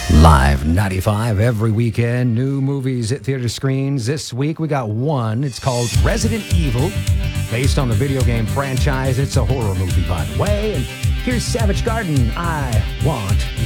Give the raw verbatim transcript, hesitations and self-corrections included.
Live ninety-five every weekend. New movies at theater screens. This week we got one. It's called Resident Evil, based on the video game franchise. It's a horror movie, by the way. And here's Savage Garden. I want